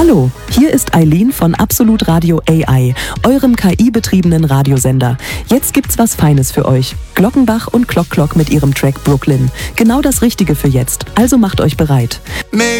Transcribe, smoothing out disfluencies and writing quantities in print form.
Hallo, hier ist Eileen von Absolut Radio AI, eurem KI-betriebenen Radiosender. Jetzt gibt's was Feines für euch. Glockenbach und Klock Klock mit ihrem Track Brooklyn. Genau das Richtige für jetzt, also macht euch bereit. Maybe